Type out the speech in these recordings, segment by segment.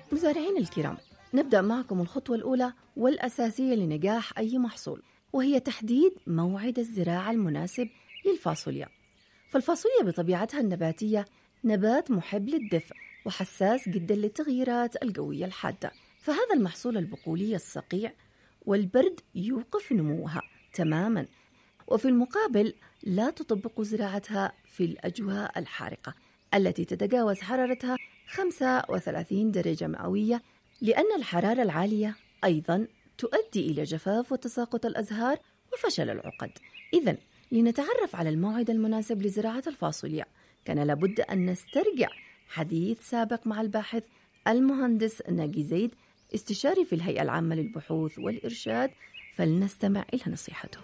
مزارعين الكرام، نبدأ معكم الخطوة الأولى والأساسية لنجاح أي محصول، وهي تحديد موعد الزراعة المناسب للفاصوليا. فالفاصوليا بطبيعتها النباتية نبات محب للدفء وحساس جدا للتغييرات الجوية الحادة، فهذا المحصول البقولي الصقيع والبرد يوقف نموها تماما، وفي المقابل لا تطبق زراعتها في الأجواء الحارقة التي تتجاوز حرارتها 35 درجة مئوية، لأن الحرارة العالية أيضا تؤدي إلى جفاف وتساقط الأزهار وفشل العقد. إذن لنتعرف على الموعد المناسب لزراعة الفاصوليا كان لابد أن نسترجع حديث سابق مع الباحث المهندس ناجي زيد، استشاري في الهيئة العامة للبحوث والإرشاد، فلنستمع إلى نصيحته.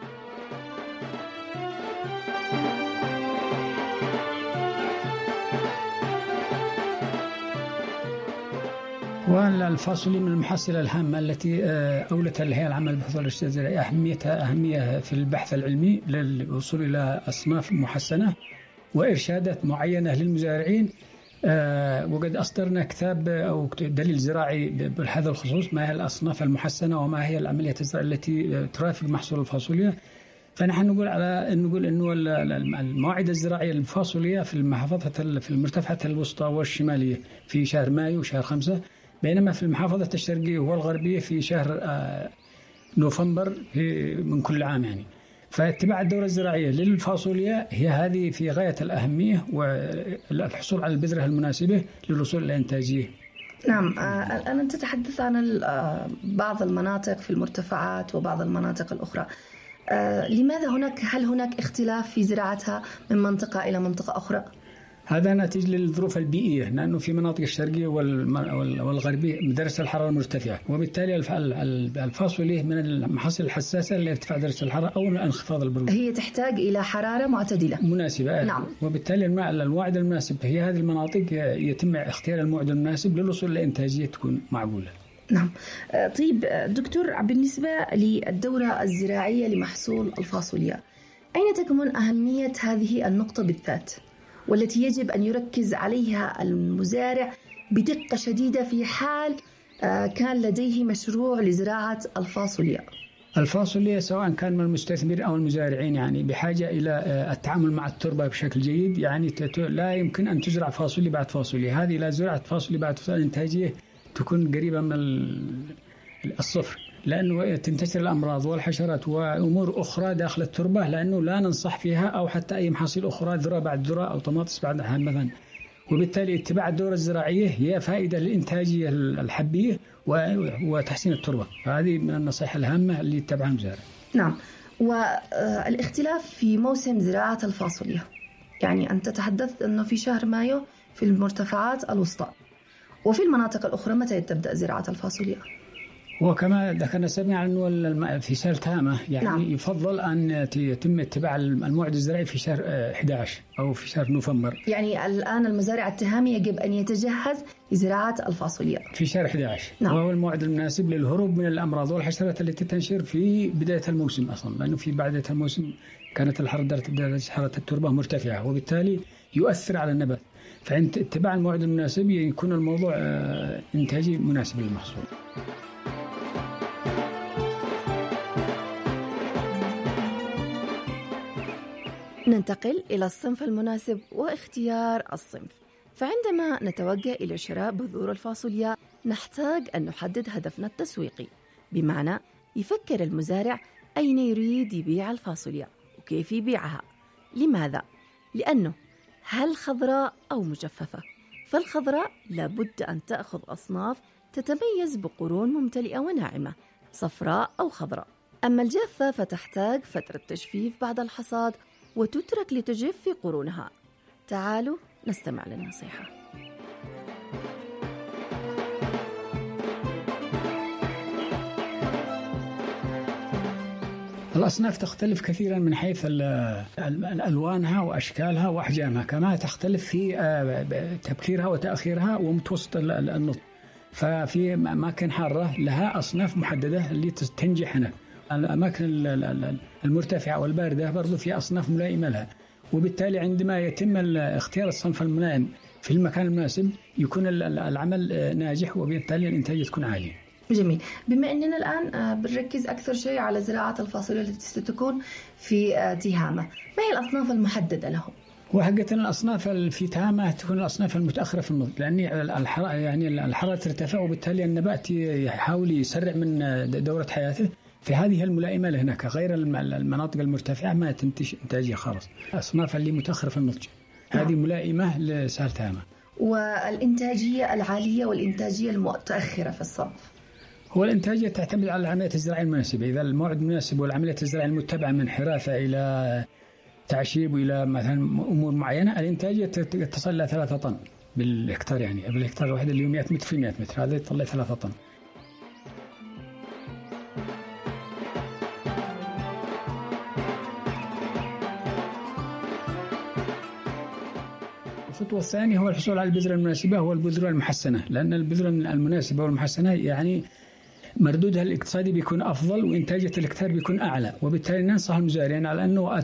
والفاصوليا من المحاصيل الهامة التي أولتها الهيئة العامة للبحوث والإرشاد الزراعي أهمية في البحث العلمي للوصول إلى أصناف محسنة وإرشادات معينة للمزارعين. وقد أصدرنا كتاب أو دليل زراعي بهذا الخصوص، ما هي الأصناف المحسنة وما هي العملية الزراعية التي ترافق محصول الفاصوليا. فنحن نقول إنه المواعيد الزراعية للفاصوليا في المحافظات في المرتفعات الوسطى والشمالية في شهر مايو وشهر 5، بينما في المحافظة الشرقية والغربية في شهر نوفمبر من كل عام يعني. فاتباع الدورة الزراعية للفاصوليا هي هذه في غاية الأهمية، والحصول على البذرة المناسبة للوصول إلى إنتاجية. نعم، الآن تتحدث عن بعض المناطق في المرتفعات وبعض المناطق الأخرى. لماذا هل هناك اختلاف في زراعتها من منطقة إلى منطقة أخرى؟ هذا ناتج للظروف البيئية، لأنه في مناطق الشرقية والغربية درجة الحرارة مرتفعة، وبالتالي الفاصوليا من المحاصيل الحساسة لارتفاع درجة الحرارة أو انخفاض البرودة. هي تحتاج إلى حرارة معتدلة مناسبة. نعم. وبالتالي الموعد المناسب هي هذه المناطق يتم اختيار الموعد المناسب للوصول لإنتاجية تكون معقولة. نعم. طيب دكتور، بالنسبة للدورة الزراعية لمحصول الفاصوليا، أين تكمن أهمية هذه النقطة بالذات والتي يجب أن يركز عليها المزارع بدقة شديدة في حال كان لديه مشروع لزراعة الفاصوليا؟ الفاصوليا سواء كان من المستثمر أو المزارعين يعني بحاجة إلى التعامل مع التربة بشكل جيد. يعني لا يمكن أن تزرع فاصوليا بعد فاصوليا، هذه لا زرعة فاصوليا بعد إنتاجية تكون قريبة من الصفر، لأنه تنتشر الأمراض والحشرات وأمور أخرى داخل التربة، لأنه لا ننصح فيها أو حتى أي محاصيل أخرى ذرة بعد ذرة أو طماطس بعد مثلا. وبالتالي اتباع الدورة الزراعية هي فائدة للإنتاجية الحبية وتحسين التربة، فهذه من النصائح الهامة اللي يتبعها المزارع. نعم. والاختلاف في موسم زراعة الفاصوليا، يعني أنت تحدثت أنه في شهر مايو في المرتفعات الوسطى، وفي المناطق الأخرى متى تبدأ زراعة الفاصوليا؟ وكما ذكرنا سابقا أنه في شهر تامة يعني نعم. يفضل أن يتم اتباع الموعد الزراعي في شهر 11 أو في شهر نوفمبر. يعني الآن المزارع التهامي يجب أن يتجهز لزراعة الفاصوليا في شهر 11 نعم. وهو الموعد المناسب للهروب من الأمراض والحشرات التي تنشر في بداية الموسم أصلا، لأنه في بداية الموسم كانت درجة حرارة التربة مرتفعة وبالتالي يؤثر على النبات. فعند اتباع الموعد المناسب يكون الموضوع إنتاجي مناسب للمحصول. ننتقل إلى الصنف المناسب واختيار الصنف. فعندما نتوجه إلى شراء بذور الفاصوليا نحتاج أن نحدد هدفنا التسويقي، بمعنى يفكر المزارع أين يريد يبيع الفاصوليا وكيف يبيعها. لماذا؟ لأنه هل خضراء أو مجففة؟ فالخضراء لابد أن تأخذ أصناف تتميز بقرون ممتلئة وناعمة صفراء أو خضراء، أما الجافة فتحتاج فترة تجفيف بعد الحصاد وتترك لتجف في قرونها. تعالوا نستمع للنصيحة. الأصناف تختلف كثيرا من حيث ألوانها وأشكالها وأحجامها، كما تختلف في تبكيرها وتأخيرها ومتوسط النضج. ففي أماكن حارة لها أصناف محددة اللي تنجح هنا، الأماكن المرتفعة والباردة برضو في أصناف ملائمة لها، وبالتالي عندما يتم اختيار الصنف الملائم في المكان المناسب يكون العمل ناجح، وبالتالي الإنتاجية تكون عالية. جميل. بما أننا الآن بنركز أكثر شيء على زراعة الفاصوليا التي ستكون في تيهامة، ما هي الأصناف المحددة لهم؟ وحقيقة الأصناف في تهامة تكون الأصناف المتأخرة في النضج، لأن الحرارة ترتفع، وبالتالي النبات يحاول يسرع من دورة حياته، فهذه الملائمة لهناك، غير المناطق المرتفعة ما تنتج إنتاجية خالص. الأصناف اللي متأخرة في النضج هذه ملائمة لسهل تهامة. والإنتاجية العالية والإنتاجية المتأخرة في الصنف؟ هو الإنتاجية تعتمد على العملية الزراعية المناسبة. إذا الموعد مناسب والعملية الزراعية المتبعة من حراثة إلى تعشيب وإلى مثلا أمور معينة، الإنتاجية تصل إلى 3 طن بالهكتار. يعني بالهكتار الواحد اللي هو 100 متر في 100 متر، هذا يطلع 3 طن. الخطوة الثانية هو الحصول على البذرة المناسبة، هو البذرة المحسنة، لأن البذرة المناسبة والمحسنة يعني مردودها الاقتصادي بيكون أفضل، وإنتاجية الهكتار بيكون أعلى، وبالتالي ننصح المزارعين على أنه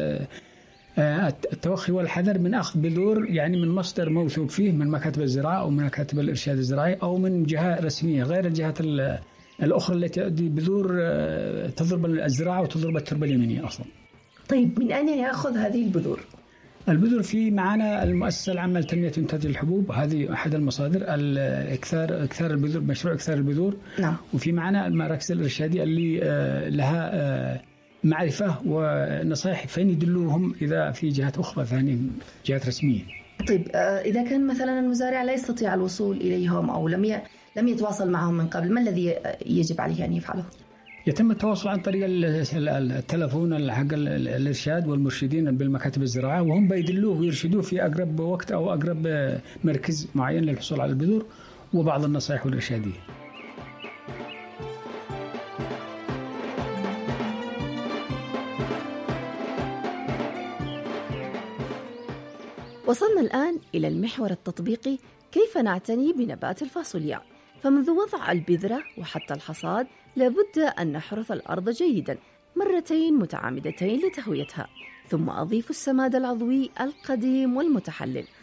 التوخي والحذر من أخذ بذور يعني من مصدر موثوق فيه، من مكاتب الزراعة أو من مكاتب الإرشاد الزراعي أو من جهة رسمية غير الجهات الأخرى التي تؤدي بذور تضرب الزراعة وتضرب التربة اليمنية أصلا. طيب من أين يأخذ هذه البذور؟ البذور في معنا المؤسسة العامة لتنمية وإنتاج الحبوب، هذه أحد المصادر. إكثار البذور، مشروع إكثار البذور. نعم. وفي معنا المراكز الإرشادية اللي لها معرفة ونصائح فين يدلوهم إذا في جهات أخرى ثانية، جهات رسمية. طيب إذا كان مثلا المزارع لا يستطيع الوصول إليهم أو لم يتواصل معهم من قبل، ما الذي يجب عليه أن يفعله؟ يتم التواصل عن طريق التلفون حق الإرشاد والمرشدين بالمكاتب الزراعة، وهم بيدلوه ويرشدوه في أقرب وقت أو أقرب مركز معين للحصول على البذور وبعض النصائح الإرشادية. وصلنا الآن إلى المحور التطبيقي، كيف نعتني بنبات الفاصوليا. فمنذ وضع البذرة وحتى الحصاد لابد أن نحرث الأرض جيدا 2 متعامدتين لتهويتها، ثم أضيف السماد العضوي القديم والمتحلل،